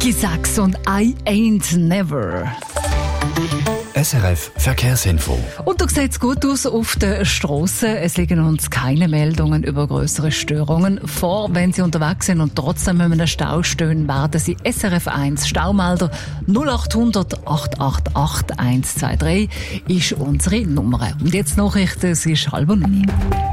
Nicky Sachs und I Ain't Never. SRF Verkehrsinfo. Und da sieht es gut aus auf den Strassen. Es liegen uns keine Meldungen über grössere Störungen vor. Wenn Sie unterwegs sind und trotzdem in einem Stau stehen, werden Sie SRF 1 Staumelder 0800 888 123 ist unsere Nummer. Und jetzt Nachrichten, es ist 8:30.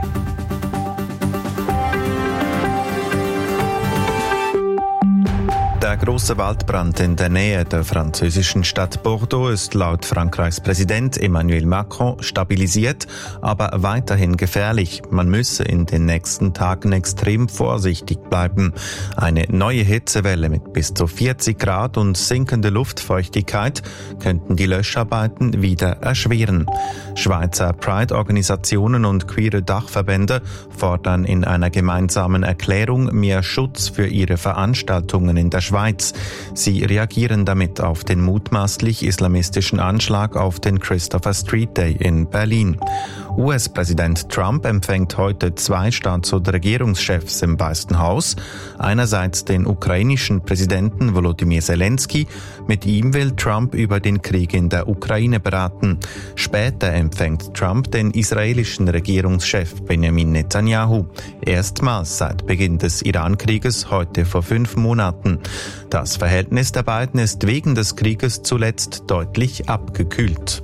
Der grosse Waldbrand in der Nähe der französischen Stadt Bordeaux ist laut Frankreichs Präsident Emmanuel Macron stabilisiert, aber weiterhin gefährlich. Man müsse in den nächsten Tagen extrem vorsichtig bleiben. Eine neue Hitzewelle mit bis zu 40 Grad und sinkende Luftfeuchtigkeit könnten die Löscharbeiten wieder erschweren. Schweizer Pride-Organisationen und queere Dachverbände fordern in einer gemeinsamen Erklärung mehr Schutz für ihre Veranstaltungen in der Schweiz. Sie reagieren damit auf den mutmaßlich islamistischen Anschlag auf den Christopher Street Day in Berlin. US-Präsident Trump empfängt heute 2 Staats- und Regierungschefs im Weißen Haus. Einerseits den ukrainischen Präsidenten Volodymyr Zelensky. Mit ihm will Trump über den Krieg in der Ukraine beraten. Später empfängt Trump den israelischen Regierungschef Benjamin Netanyahu. Erstmals seit Beginn des Iran-Krieges, heute vor 5 Monaten. Das Verhältnis der beiden ist wegen des Krieges zuletzt deutlich abgekühlt.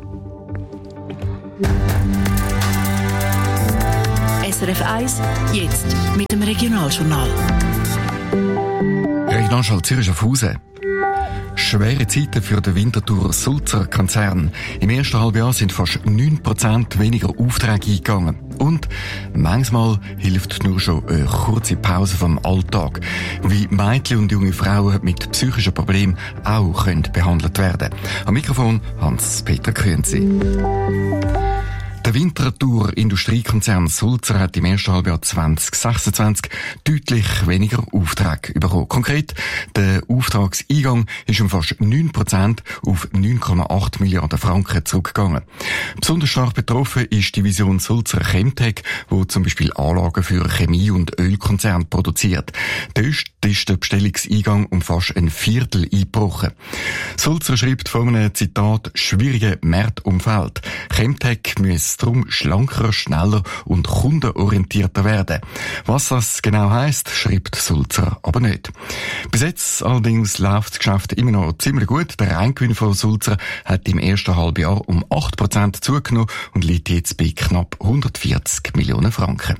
SRF 1, jetzt mit dem Regionaljournal. Regionaljournal Zürich-Schaffhausen. Schwere Zeiten für den Winterthur-Sulzer-Konzern. Im ersten Halbjahr sind fast 9% weniger Aufträge eingegangen. Und manchmal hilft nur schon eine kurze Pause vom Alltag. Wie Mädchen und junge Frauen mit psychischen Problemen auch können behandelt werden. Am Mikrofon Hans-Peter Künzi. Der Winterthur-Industriekonzern Sulzer hat im ersten Halbjahr 2026 deutlich weniger Aufträge bekommen. Konkret, der Auftragseingang ist um fast 9% auf 9,8 Milliarden Franken zurückgegangen. Besonders stark betroffen ist die Division Sulzer Chemtech, die zum Beispiel Anlagen für Chemie- und Ölkonzerne produziert. Dort ist der Bestellungseingang um fast ein Viertel eingebrochen. Sulzer schreibt von einem Zitat schwierigen Marktumfeld. Chemtech müsse darum schlanker, schneller und kundenorientierter werden. Was das genau heisst, schreibt Sulzer aber nicht. Bis jetzt allerdings läuft das Geschäft immer noch ziemlich gut. Der Reingewinn von Sulzer hat im ersten Halbjahr um 8% zugenommen und liegt jetzt bei knapp 140 Millionen Franken.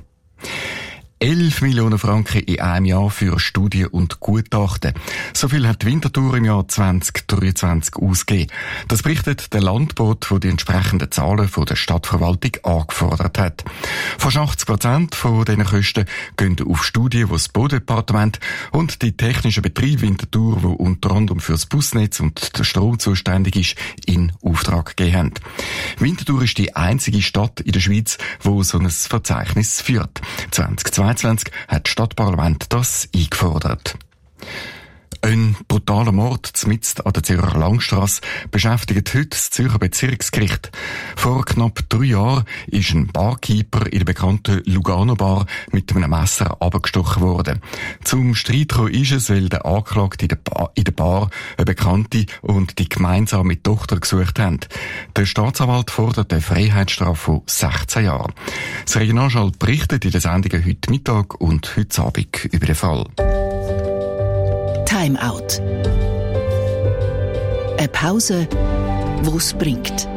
11 Millionen Franken in einem Jahr für Studien und Gutachten. So viel hat die Winterthur im Jahr 2023 ausgegeben. Das berichtet der Landbot, der die entsprechenden Zahlen von der Stadtverwaltung angefordert hat. Fast 80% von diesen Kosten gehen auf Studien, die das Baudepartement und die technischen Betriebe Winterthur, die unter anderem für das Busnetz und den Strom zuständig ist, in Auftrag gegeben haben. Winterthur ist die einzige Stadt in der Schweiz, die so ein Verzeichnis führt. 2022 hat das Stadtparlament das eingefordert. Ein brutaler Mord mitten an der Zürcher Langstrasse beschäftigt heute das Zürcher Bezirksgericht. Vor knapp 3 Jahren ist ein Barkeeper in der bekannten Lugano Bar mit einem Messer abgestochen worden. Zum Streit kam ist es, weil der Anklagte in der Bar eine Bekannte und die gemeinsame Tochter gesucht haben. Der Staatsanwalt fordert eine Freiheitsstrafe von 16 Jahren. Das Regionaljournal berichtet in den Sendungen heute Mittag und heute Abend über den Fall. Time Out. Eine Pause, die es bringt.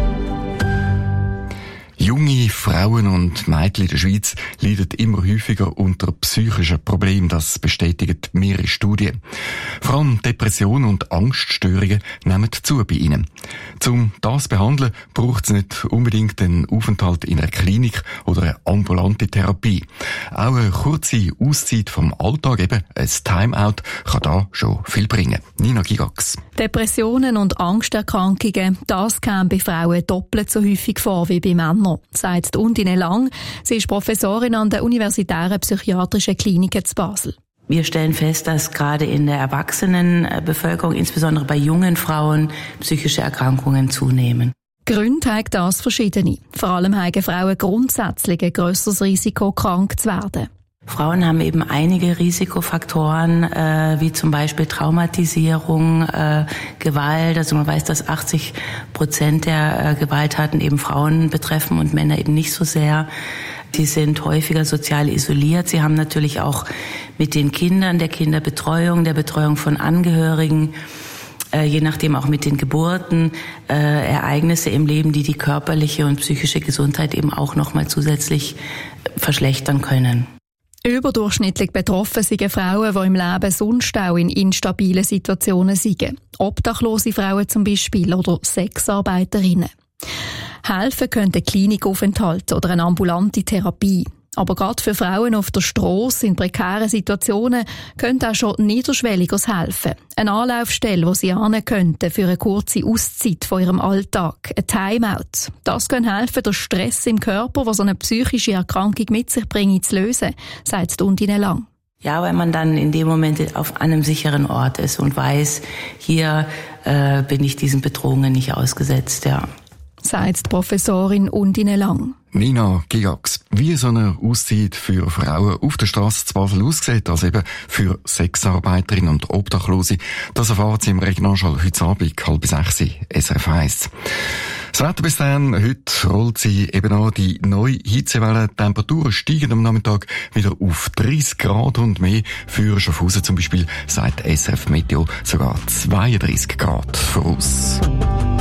Junge Frauen und Mädchen in der Schweiz leiden immer häufiger unter psychischen Problemen, das bestätigen mehrere Studien. Vor allem Depressionen und Angststörungen nehmen zu bei ihnen. Um das zu behandeln, braucht es nicht unbedingt einen Aufenthalt in einer Klinik oder eine ambulante Therapie. Auch eine kurze Auszeit vom Alltag, eben ein Timeout, kann da schon viel bringen. Nina Gigax. Depressionen und Angsterkrankungen, das kommt bei Frauen doppelt so häufig vor wie bei Männern, sagt Undine Lang. Sie ist Professorin an der Universitären Psychiatrischen Klinik in Basel. Wir stellen fest, dass gerade in der Erwachsenenbevölkerung, insbesondere bei jungen Frauen, psychische Erkrankungen zunehmen. Gründe haben das verschiedene. Vor allem haben Frauen grundsätzlich ein grösseres Risiko, krank zu werden. Frauen haben eben einige Risikofaktoren, wie zum Beispiel Traumatisierung, Gewalt. Also man weiß, dass 80% der Gewalttaten eben Frauen betreffen und Männer eben nicht so sehr. Sie sind häufiger sozial isoliert. Sie haben natürlich auch mit den Kindern, der Kinderbetreuung, der Betreuung von Angehörigen, je nachdem auch mit den Geburten, Ereignisse im Leben, die die körperliche und psychische Gesundheit eben auch nochmal zusätzlich verschlechtern können. Überdurchschnittlich betroffen sind Frauen, die im Leben sonst auch in instabilen Situationen sind. Obdachlose Frauen zum Beispiel oder Sexarbeiterinnen. Helfen könnte Klinikaufenthalte oder eine ambulante Therapie. Aber gerade für Frauen auf der Strasse in prekären Situationen könnte auch schon niederschwelliges helfen. Eine Anlaufstelle, wo sie hin könnten für eine kurze Auszeit von ihrem Alltag, ein Timeout. Das kann helfen, den Stress im Körper, der so eine psychische Erkrankung mit sich bringt, zu lösen, sagt Undine Lang. Ja, weil man dann in dem Moment auf einem sicheren Ort ist und weiß, hier bin ich diesen Bedrohungen nicht ausgesetzt, ja. Sagt die Professorin Undine Lang. Nina Gigax, wie so eine Auszeit für Frauen auf der Strasse zu Basel aussieht, also eben für Sexarbeiterinnen und Obdachlose, das erfahren Sie im Regionaljournal heute Abend, 5:30, SRF 1. Das Wetter bis dann, heute rollt sie eben an die neue Hitzewelle. Die Temperaturen steigen am Nachmittag wieder auf 30 Grad und mehr. Für Schaffhausen zum Beispiel sagt SRF Meteo sogar 32 Grad voraus.